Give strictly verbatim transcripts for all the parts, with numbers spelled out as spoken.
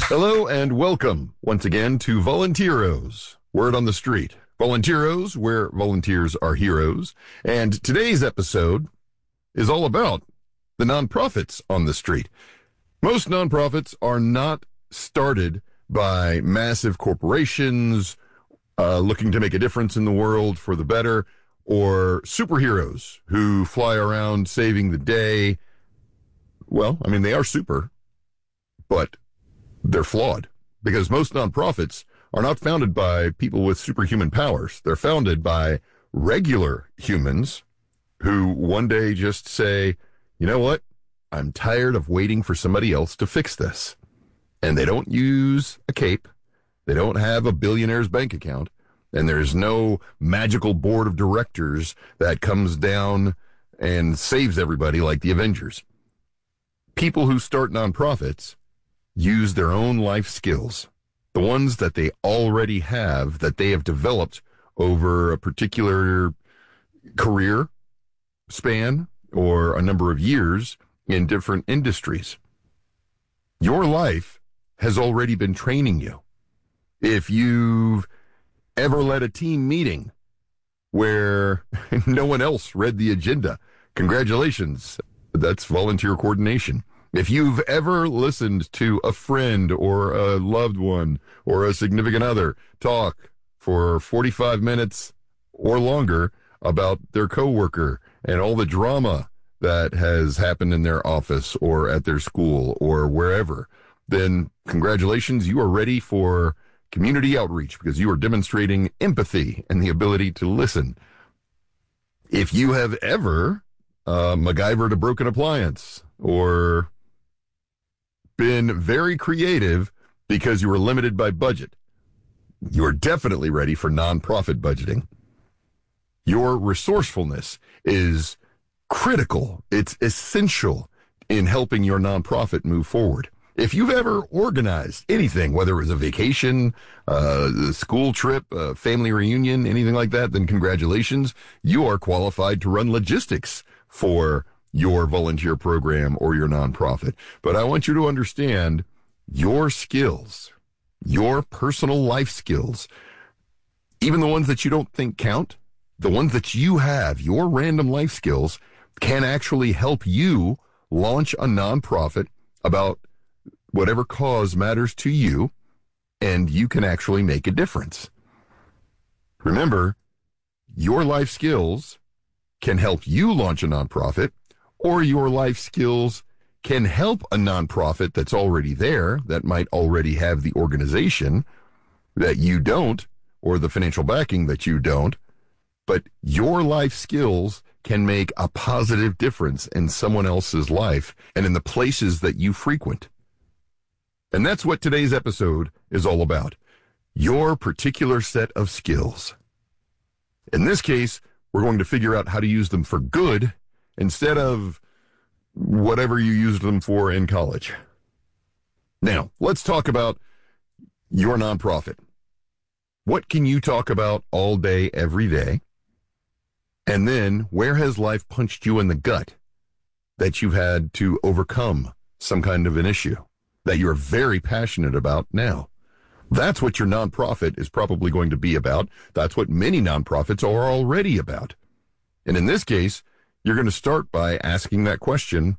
Hello and welcome once again to Volunteeros, word on the street. Volunteeros, where volunteers are heroes. And today's episode is all about the nonprofits on the street. Most nonprofits are not started by massive corporations uh, looking to make a difference in the world for the better, or superheroes who fly around saving the day. Well, I mean, they are super, but they're flawed, because most nonprofits are not founded by people with superhuman powers. They're founded by regular humans who one day just say, you know what? I'm tired of waiting for somebody else to fix this. And they don't use a cape. They don't have a billionaire's bank account. And there's no magical board of directors that comes down and saves everybody like the Avengers. People who start nonprofits use their own life skills, the ones that they already have, that they have developed over a particular career span or a number of years in different industries. Your life has already been training you. If you've ever led a team meeting where no one else read the agenda, congratulations, that's volunteer coordination. If you've ever listened to a friend or a loved one or a significant other talk for forty-five minutes or longer about their coworker and all the drama that has happened in their office or at their school or wherever, then congratulations, you are ready for community outreach because you are demonstrating empathy and the ability to listen. If you have ever uh, MacGyvered a broken appliance or been very creative because you were limited by budget, you're definitely ready for nonprofit budgeting. Your resourcefulness is critical. It's essential in helping your nonprofit move forward. If you've ever organized anything, whether it was a vacation, uh, a school trip, a family reunion, anything like that, then congratulations. You are qualified to run logistics for your volunteer program or your nonprofit. But I want you to understand your skills, your personal life skills, even the ones that you don't think count, the ones that you have, your random life skills, can actually help you launch a nonprofit about whatever cause matters to you, and you can actually make a difference. Remember, your life skills can help you launch a nonprofit, or your life skills can help a nonprofit that's already there, that might already have the organization that you don't, or the financial backing that you don't. But your life skills can make a positive difference in someone else's life and in the places that you frequent. And that's what today's episode is all about. Your particular set of skills. In this case, we're going to figure out how to use them for good instead of whatever you used them for in college. Now, let's talk about your nonprofit. What can you talk about all day, every day? And then, where has life punched you in the gut that you've had to overcome some kind of an issue that you're very passionate about now? That's what your nonprofit is probably going to be about. That's what many nonprofits are already about. And in this case, you're going to start by asking that question,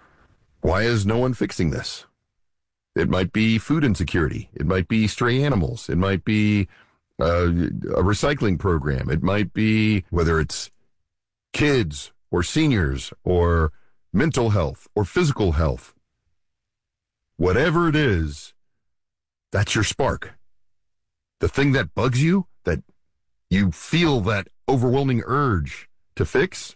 why is no one fixing this? It might be food insecurity. It might be stray animals. It might be uh, a recycling program. It might be whether it's kids or seniors or mental health or physical health. Whatever it is, that's your spark. The thing that bugs you, that you feel that overwhelming urge to fix,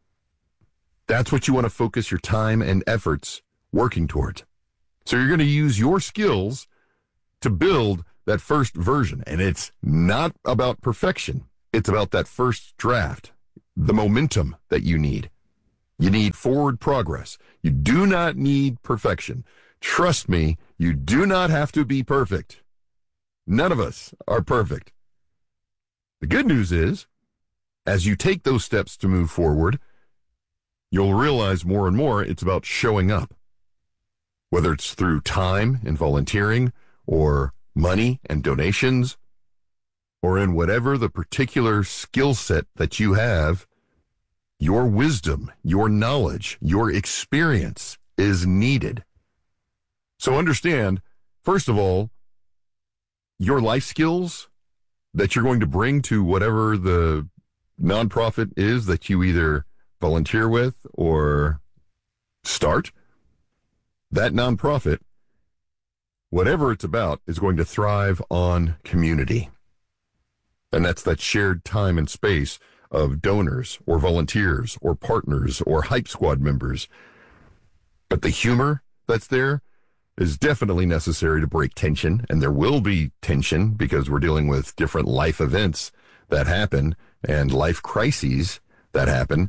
that's what you want to focus your time and efforts working towards. So you're going to use your skills to build that first version. And it's not about perfection. It's about that first draft, the momentum that you need. You need forward progress. You do not need perfection. Trust me, you do not have to be perfect. None of us are perfect. The good news is, as you take those steps to move forward, you'll realize more and more it's about showing up. whether it's through time and volunteering or money and donations, or in whatever the particular skill set that you have, your wisdom, your knowledge, your experience is needed. So understand, first of all, your life skills that you're going to bring to whatever the nonprofit is that you either volunteer with or start, that nonprofit, whatever it's about, is going to thrive on community. And that's that shared time and space of donors or volunteers or partners or Hype Squad members. But the humor that's there is definitely necessary to break tension, and there will be tension because we're dealing with different life events that happen and life crises that happen.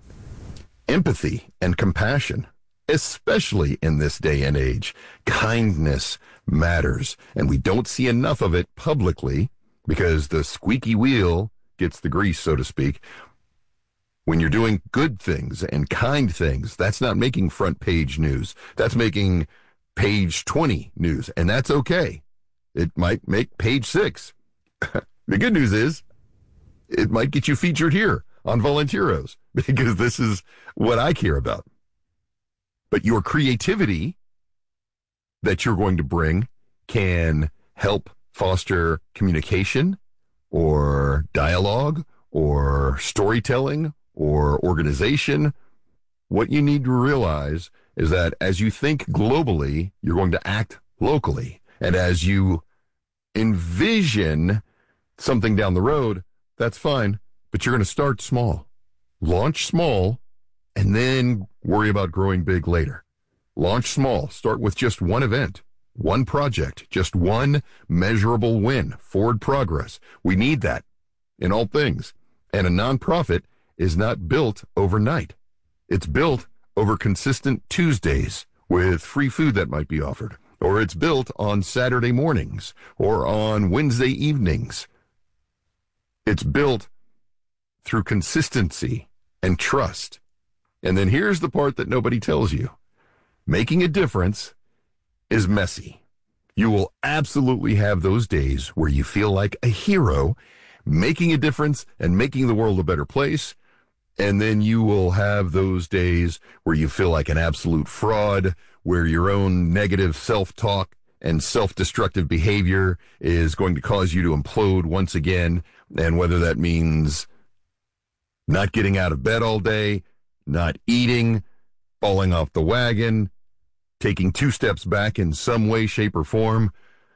Empathy and compassion, especially in this day and age. Kindness matters, and we don't see enough of it publicly because the squeaky wheel gets the grease, so to speak. When you're doing good things and kind things, that's not making front page news. That's making page twenty news, and that's okay. It might make page six. The good news is it might get you featured here on Volunteeros because this is what I care about. But your creativity that you're going to bring can help foster communication or dialogue or storytelling or organization. What you need to realize is that as you think globally, you're going to act locally. And as you envision something down the road, that's fine, but you're going to start small. Launch small, and then worry about growing big later. Launch small. Start with just one event, one project, just one measurable win, forward progress. We need that in all things. And a nonprofit is not built overnight. It's built over consistent Tuesdays with free food that might be offered, or it's built on Saturday mornings or on Wednesday evenings. It's built through consistency and trust. And then here's the part that nobody tells you. Making a difference is messy. You will absolutely have those days where you feel like a hero making a difference and making the world a better place. And then you will have those days where you feel like an absolute fraud, where your own negative self-talk and self-destructive behavior is going to cause you to implode once again. And whether that means not getting out of bed all day, not eating, falling off the wagon, taking two steps back in some way, shape, or form,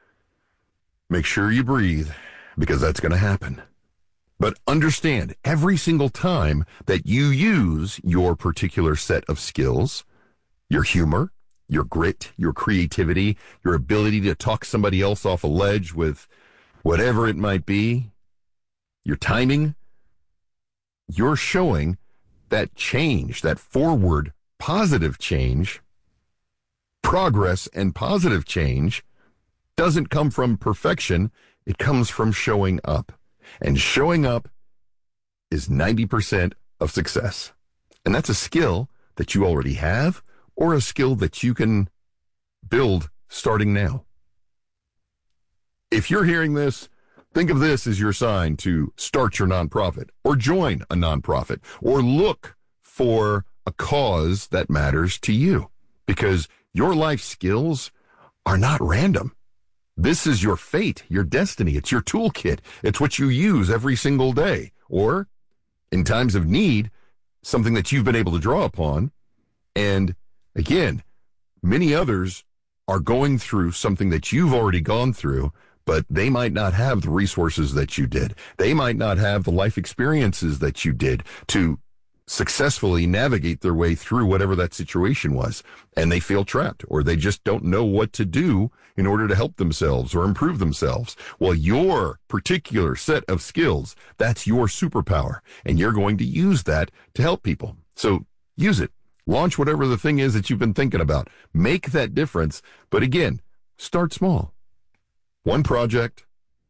make sure you breathe, because that's going to happen. But understand, every single time that you use your particular set of skills, your humor, your grit, your creativity, your ability to talk somebody else off a ledge with whatever it might be, your timing, you're showing that change, that forward positive change, progress and positive change doesn't come from perfection. It comes from showing up. And showing up is ninety percent of success. And that's a skill that you already have or a skill that you can build starting now. If you're hearing this, think of this as your sign to start your nonprofit or join a nonprofit or look for a cause that matters to you, because your life skills are not random. This is your fate, your destiny. It's your toolkit. It's what you use every single day. Or, in times of need, something that you've been able to draw upon. And, again, many others are going through something that you've already gone through, but they might not have the resources that you did. They might not have the life experiences that you did to successfully navigate their way through whatever that situation was, and they feel trapped, or they just don't know what to do in order to help themselves or improve themselves. Well, your particular set of skills, that's your superpower, and you're going to use that to help people. So use it. Launch whatever the thing is that you've been thinking about. Make that difference, but again, start small. One project,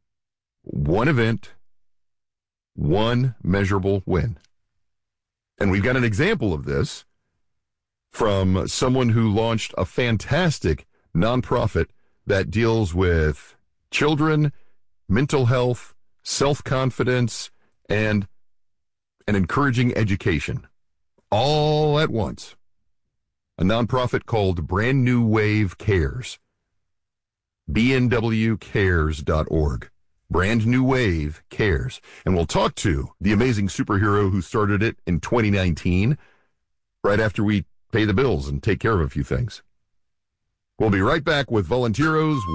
one event, one measurable win. And we've got an example of this from someone who launched a fantastic nonprofit that deals with children, mental health, self-confidence, and an encouraging education, all at once. A nonprofit called Brand New Wave Cares. B N W cares dot org. Brand New Wave Cares. And we'll talk to the amazing superhero who started it in twenty nineteen, right after we pay the bills and take care of a few things. We'll be right back with Volunteeros.